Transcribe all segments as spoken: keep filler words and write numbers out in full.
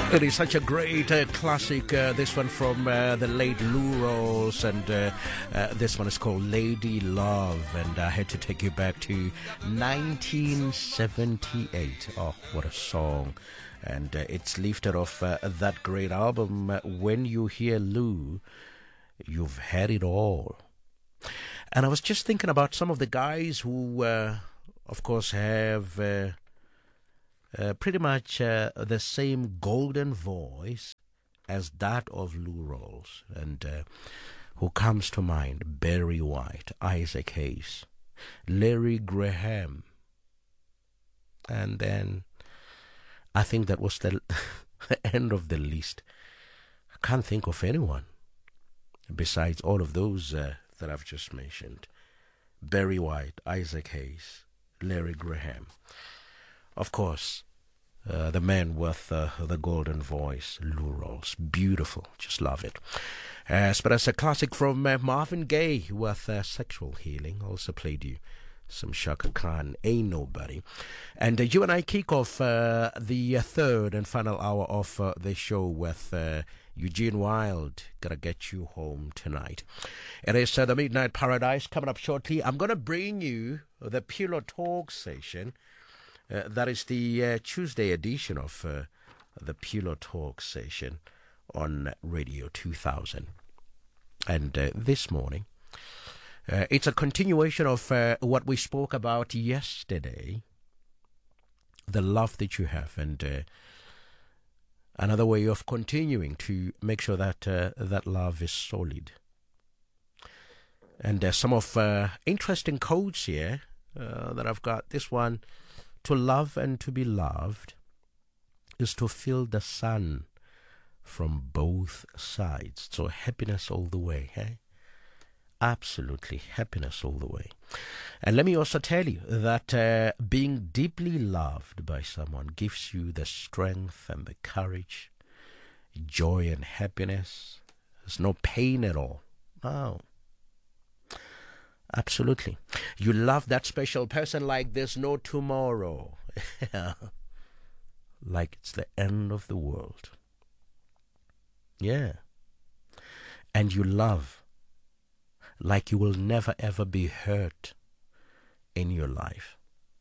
It is such a great uh, classic, uh, this one from uh, the late Lou Rawls, and uh, uh, this one is called Lady Love, and I had to take you back to nineteen seventy-eight. Oh, what a song. And uh, it's lifted off uh, that great album, uh, When You Hear Lou, You've Had It All. And I was just thinking about some of the guys who, uh, of course, have... Uh, Uh, pretty much uh, the same golden voice as that of Lou Rawls, and uh, who comes to mind? Barry White, Isaac Hayes, Larry Graham, and then I think that was the end of the list. I can't think of anyone besides all of those uh, that I've just mentioned. Barry White, Isaac Hayes, Larry Graham. Of course, uh, the man with uh, the golden voice, Lou Rawls. Beautiful. Just love it. Uh, but as a classic from uh, Marvin Gaye with uh, Sexual Healing. Also played you some Shaka Khan, Ain't Nobody. And uh, you and I kick off uh, the uh, third and final hour of uh, the show with uh, Eugene Wilde, Gotta Get You Home Tonight. It is uh, the Midnight Paradise coming up shortly. I'm going to bring you the Pillow Talk session. Uh, that is the uh, Tuesday edition of uh, the Pillow Talk session on Radio two thousand. And uh, this morning, uh, it's a continuation of uh, what we spoke about yesterday, the love that you have, and uh, another way of continuing to make sure that uh, that love is solid. And there's uh, some of uh, interesting quotes here uh, that I've got. This one: to love and to be loved is to feel the sun from both sides. So happiness all the way, eh? Absolutely, happiness all the way. And let me also tell you that uh, being deeply loved by someone gives you the strength and the courage, joy and happiness. There's no pain at all. Oh. Absolutely. You love that special person like there's no tomorrow. Like it's the end of the world. Yeah. And you love like you will never ever be hurt in your life.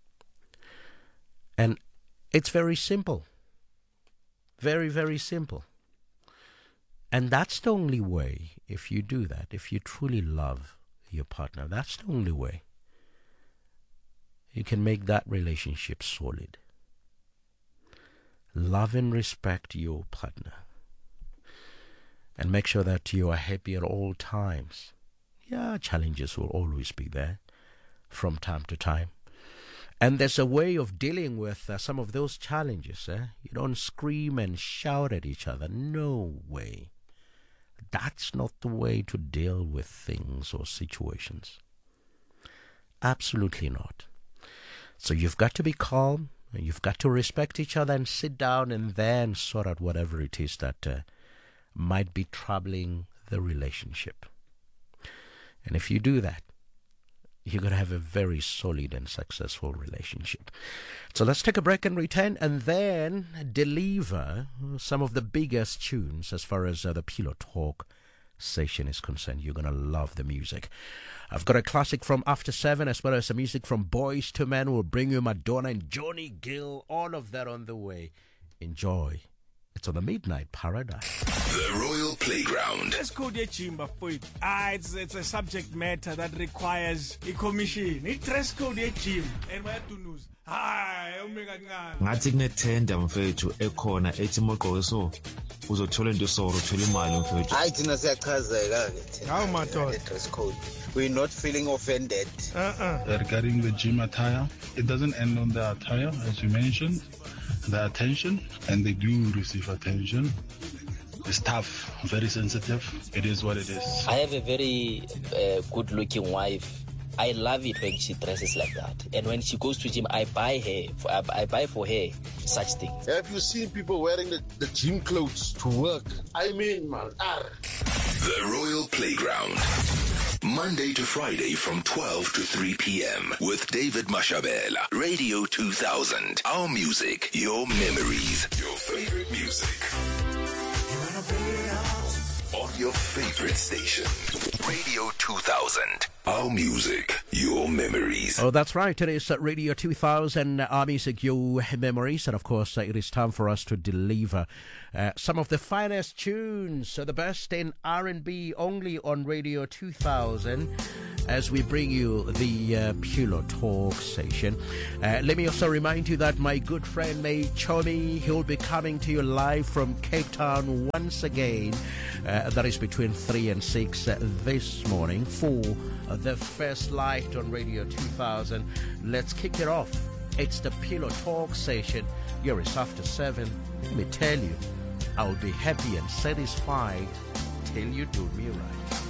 And it's very simple. Very, very simple. And that's the only way, if you do that, if you truly love your partner, that's the only way you can make that relationship solid. Love and respect your partner, and make sure that you are happy at all times. Yeah, challenges will always be there from time to time, and there's a way of dealing with uh, some of those challenges. Eh? You don't scream and shout at each other. No way. That's not the way to deal with things or situations. Absolutely not. So you've got to be calm, and you've got to respect each other and sit down and then sort out whatever it is that uh, might be troubling the relationship. And if you do that, you're going to have a very solid and successful relationship. So let's take a break and return, and then deliver some of the biggest tunes as far as uh, the Pillow Talk session is concerned. You're going to love the music. I've got a classic from After Seven, as well as some music from Boys to Men. We'll bring you Madonna and Johnny Gill. All of that on the way. Enjoy. It's on the Midnight Paradise. The Royal Playground. Let's go to gym, ah, it's, it's a subject matter that requires a commission. It's dress code at gym. And we have to news. ngathi kunethenda mfethu ekhona ethi moqoke so uzothola into so uthola imali mfethu. Hayi thina siyachazeka ke thina. Hawu madoda. Dress code. We're not feeling offended. Uh-uh. Regarding the gym attire, it doesn't end on the attire, as you mentioned, the attention, and they do receive attention. It's tough, very sensitive. It is what it is. I have a very uh, good-looking wife. I love it when she dresses like that. And when she goes to gym, I buy her, for, I, I buy for her such things. Have you seen people wearing the, the gym clothes to work? I mean, man. Ah. The Royal Playground. Monday to Friday from twelve to three p.m. with David Mashabela. Radio two thousand. Our music, your memories. Your favorite music. You wanna play out? On your favorite station. Radio two thousand. Our music, your memories. Oh, that's right. It is uh, Radio two thousand, uh, Our Music, Your Memories. And, of course, uh, it is time for us to deliver uh, some of the finest tunes, uh, the best in R and B, only on Radio two thousand, as we bring you the uh, Pillow Talk session. Uh, let me also remind you that my good friend, May Chomi, he'll be coming to you live from Cape Town once again. Uh, that is between three and six uh, this morning for uh, the first light on Radio two thousand. Let's kick it off. It's the Pillow Talk session. Here is after seven. Let me tell you, I'll be happy and satisfied till you do me right.